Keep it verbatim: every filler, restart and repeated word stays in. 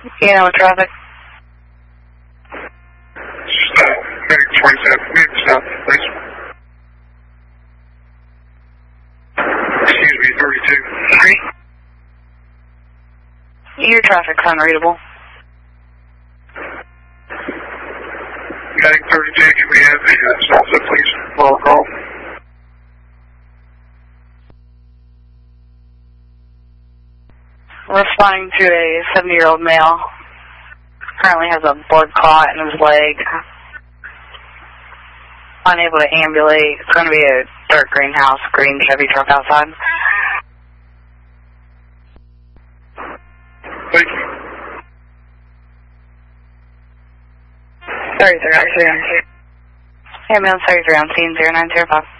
You know, traffic. Stop. Medic twenty-seven. Medic stop, please. Excuse me, thirty-two. Sorry. Your traffic's unreadable. Medic thirty-two, can we have the uh, stop sign, please? Roll call. Responding to a seventy-year-old male. Currently has a blood clot in his leg. Unable to ambulate. It's going to be a dark green house, green Chevy truck outside. Thank you. thirty-three, actually. Ambulance thirty-three on scene, zero nine zero five.